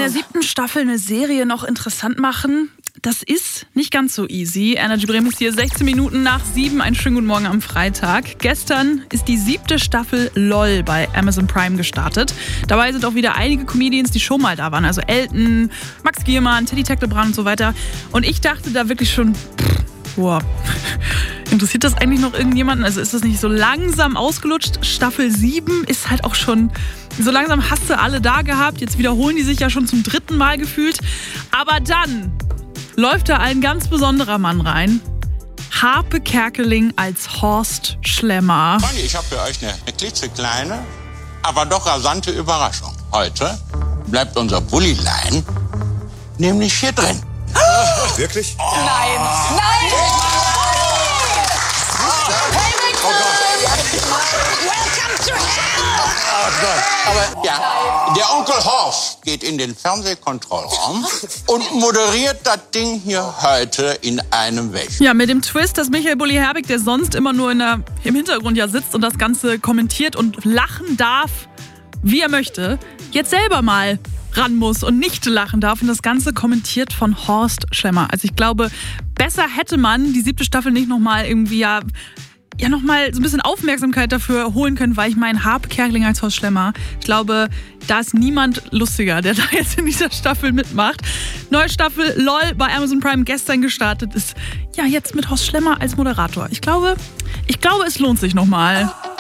der 7. Staffel eine Serie noch interessant machen, das ist nicht ganz so easy. Energy Bremen ist hier 16 Minuten nach 7. Einen schönen guten Morgen am Freitag. Gestern ist die 7. Staffel LOL bei Amazon Prime gestartet. Dabei sind auch wieder einige Comedians, die schon mal da waren. Also Elton, Max Giermann, Teddy Tecklebrand und so weiter. Und ich dachte da wirklich schon, boah, interessiert das eigentlich noch irgendjemanden? Also ist das nicht so langsam ausgelutscht? Staffel 7 ist halt auch schon, so langsam hast du alle da gehabt. Jetzt wiederholen die sich ja schon zum 3. Mal gefühlt. Aber dann läuft da ein ganz besonderer Mann rein. Harpe Kerkeling als Horst Schlemmer. Freunde, ich habe für euch eine klitzekleine, aber doch rasante Überraschung. Heute bleibt unser Bullilein nämlich hier drin. Wirklich? Nein! Nein! Hey, welcome to hell! Oh Gott. Aber ja, der Onkel Horst geht in den Fernsehkontrollraum und moderiert das Ding hier heute in einem Weg. Ja, mit dem Twist, dass Michael Bulli Herbig, der sonst immer nur im Hintergrund ja sitzt und das Ganze kommentiert und lachen darf, wie er möchte, jetzt selber mal ran muss und nicht lachen darf und das Ganze kommentiert von Horst Schlemmer. Also ich glaube, besser hätte man die 7. Staffel nicht nochmal irgendwie nochmal so ein bisschen Aufmerksamkeit dafür holen können, weil ich meine, Harpe Kerkeling als Horst Schlemmer, ich glaube, da ist niemand lustiger, der da jetzt in dieser Staffel mitmacht. Neue Staffel LOL bei Amazon Prime gestern gestartet ist, ja jetzt mit Horst Schlemmer als Moderator. Ich glaube, es lohnt sich nochmal.